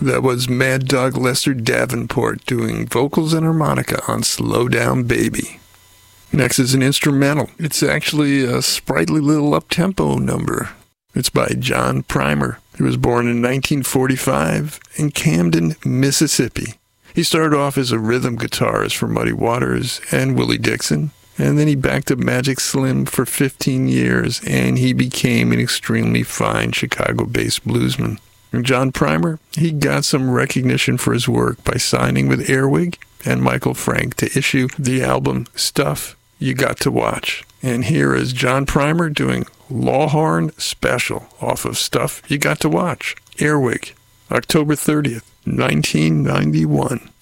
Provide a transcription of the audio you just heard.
That was Mad Dog Lester Davenport doing vocals and harmonica on Slow Down Baby. Next is an instrumental. It's actually a sprightly little up-tempo number. It's by John Primer. He was born in 1945 in Camden, Mississippi. He started off as a rhythm guitarist for Muddy Waters and Willie Dixon, and then he backed up Magic Slim for 15 years, and he became an extremely fine Chicago-based bluesman. And John Primer, he got some recognition for his work by signing with Earwig and Michael Frank to issue the album Stuff You Got to Watch. And here is John Primer doing Lawhorn Special off of Stuff You Got to Watch. Earwig, October 30th, 1991.